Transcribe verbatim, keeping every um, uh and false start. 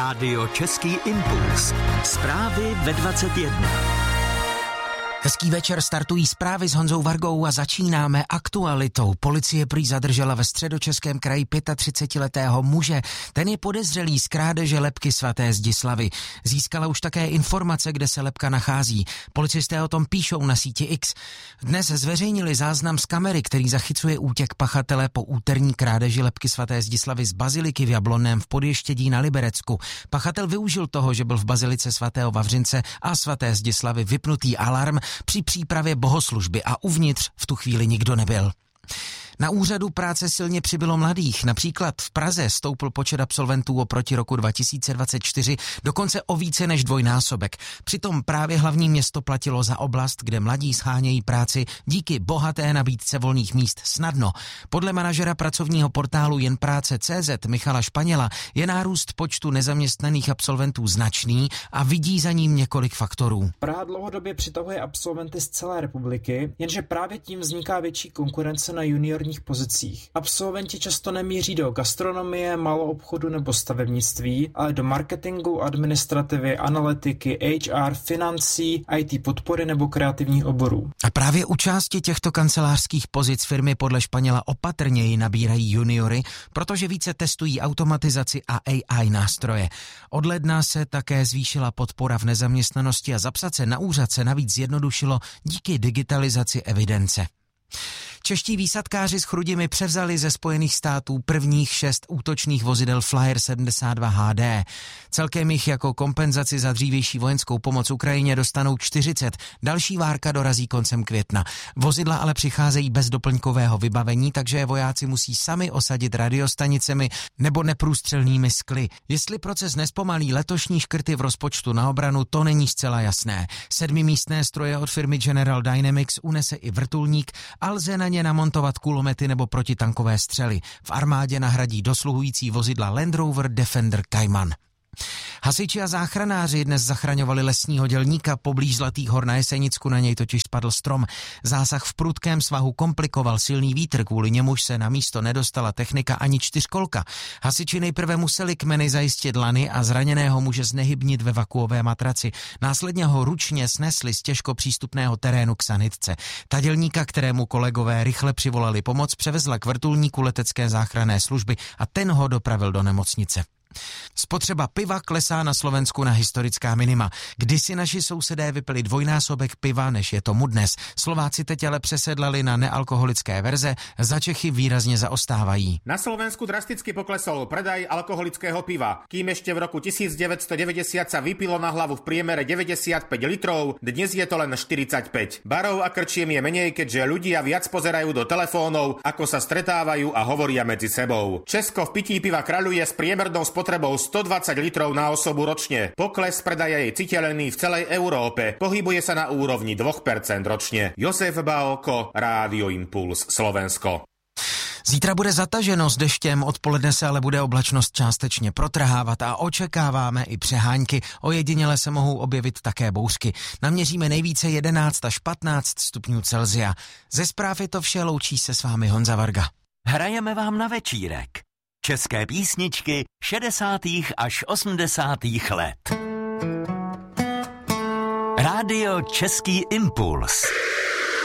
Rádio Český impuls. Zprávy ve dvacet jedna. Hezký večer, startují zprávy s Honzou Vargou a začínáme aktualitou. Policie prý zadržela ve Středočeském kraji třicetiletého muže. Ten je podezřelý z krádeže lebky svaté Zdislavy. Získala už také informace, kde se lebka nachází. Policisté o tom píšou na síti X. Dnes zveřejnili záznam z kamery, který zachycuje útěk pachatele po úterní krádeži lebky svaté Zdislavy z baziliky v Jablonném v Podještědí na Liberecku. Pachatel využil toho, že byl v bazilice svatého Vavřince a svaté Zdislavy vypnutý alarm při přípravě bohoslužby a uvnitř v tu chvíli nikdo nebyl. Na úřadu práce silně přibylo mladých. Například v Praze stoupl počet absolventů oproti roku dva tisíce dvacet čtyři dokonce o více než dvojnásobek. Přitom právě hlavní město platilo za oblast, kde mladí shánějí práci díky bohaté nabídce volných míst snadno. Podle manažera pracovního portálu Jen práce tečka cé zet Michala Španěla je nárůst počtu nezaměstnaných absolventů značný a vidí za ním několik faktorů. Praha dlouhodobě přitahuje absolventy z celé republiky, jenže právě tím vzniká větší konkurence na juniorních pozicích. Absolventi často nemíří do gastronomie, maloobchodu nebo stavebnictví, ale do marketingu, administrativy, analytiky, há er, financí, í té podpory nebo kreativních oborů. A právě u části těchto kancelářských pozic firmy podle Španěla opatrněji nabírají juniory, protože více testují automatizaci a á í nástroje. Od ledna se také zvýšila podpora v nezaměstnanosti a zapsat se na úřad se navíc zjednodušilo díky digitalizaci evidence. Čeští výsadkáři s Chrudimi převzali ze Spojených států prvních šest útočných vozidel Flyer sedmdesát dva há dé. Celkem jich jako kompenzaci za dřívější vojenskou pomoc Ukrajině dostanou čtyřicet. Další várka dorazí koncem května. Vozidla ale přicházejí bez doplňkového vybavení, takže je vojáci musí sami osadit radiostanicemi nebo neprůstřelnými skly. Jestli proces nespomalí letošní škrty v rozpočtu na obranu, to není zcela jasné. Sedmimístné stroje od firmy General Dynamics unese i vrtulník a lze na ně namontovat kulomety nebo protitankové střely. V armádě nahradí dosluhující vozidla Land Rover Defender Cayman. Hasiči a záchranáři dnes zachraňovali lesního dělníka poblíž Zlatých hor na Jesenicku, na něj totiž spadl strom. Zásah v prudkém svahu komplikoval silný vítr, kvůli němuž se na místo nedostala technika ani čtyřkolka. Hasiči nejprve museli kmeny zajistit lany a zraněného muže znehybnit ve vakuové matraci. Následně ho ručně snesli z těžko přístupného terénu k sanitce. Ta dělníka, kterému kolegové rychle přivolali pomoc, převezla k vrtulníku letecké záchranné služby a ten ho dopravil do nemocnice. Spotřeba piva klesá na Slovensku na historická minima. Kdysi naši sousedé vypili dvojnásobek piva, než je tomu dnes. Slováci teď ale přesedlali na nealkoholické verze, za Čechy výrazně zaostávají. Na Slovensku drasticky poklesol predaj alkoholického piva. Kým ešte v roku devätnásťstodeväťdesiat sa vypilo na hlavu v priemere deväťdesiatpäť litrov, dnes je to len štyridsaťpäť. Barov a krčiem je menej, keďže ľudia viac pozerajú do telefónov, ako sa stretávajú a hovoria medzi sebou. Česko v pití piva kráľuje s priemernou potrebou stodvadsať litrov na osobu ročne. Pokles predaja je citeľný v celej Európe. Pohybuje sa na úrovni dva percentá ročne. Josef Bálko, Rádio Impuls, Slovensko. Zítra bude zataženo s deštěm, odpoledne se ale bude oblačnost částečně protrhávat a očekáváme i přehánky. Ojediněle se mohou objevit také bouřky. Naměříme nejvíce jedenáct až patnáct stupňů Celsia. Ze zpráv je to vše, loučí se s vámi Honza Varga. Hrajeme vám na večírek české písničky šedesátých až osmdesátých let. Rádio Český impuls.